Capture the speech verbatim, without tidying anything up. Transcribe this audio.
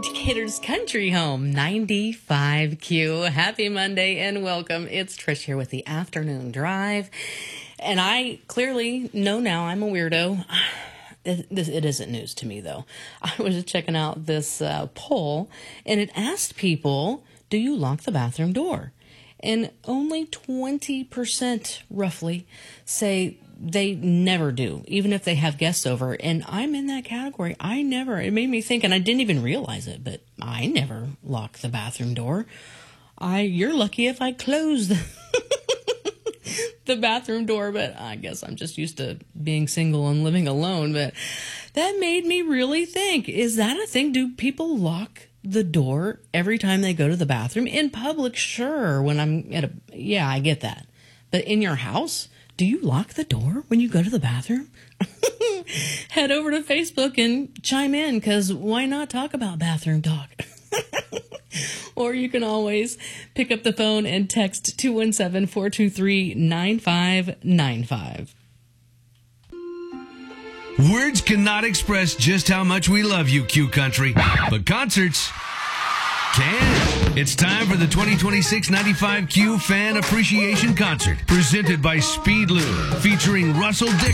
Decatur's country home, ninety-five Q. Happy Monday and welcome. It's Trish here with the Afternoon Drive. And I clearly know now I'm a weirdo. It, this, it isn't news to me, though. I was just checking out this uh, poll, and it asked people, do you lock the bathroom door? And only twenty percent, roughly, say they never do, even if they have guests over. And I'm in that category. I never. It made me think, and I didn't even realize it, but I never lock the bathroom door. I. You're lucky if I close the, the bathroom door, but I guess I'm just used to being single and living alone. But that made me really think, is that a thing? Do people lock the door every time they go to the bathroom? In public, sure. When I'm at a, yeah, I get that. But in your house, do you lock the door when you go to the bathroom? Head over to Facebook and chime in, because why not talk about bathroom talk? Or you can always pick up the phone and text two one seven, four two three, nine five nine five. Words cannot express just how much we love you, Q Country, but concerts can. It's time for the twenty twenty-six ninety-five Q Fan Appreciation Concert, presented by Speedlube, featuring Russell Dixon.